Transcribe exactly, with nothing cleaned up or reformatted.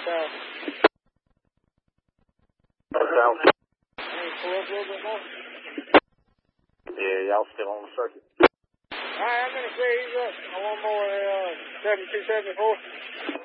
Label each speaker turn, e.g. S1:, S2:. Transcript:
S1: south.
S2: South.
S1: Can you pull up a little bit more?
S2: Yeah, y'all still on the circuit.
S1: All right, I'm going to say he's up. I want more uh, seven two seven four.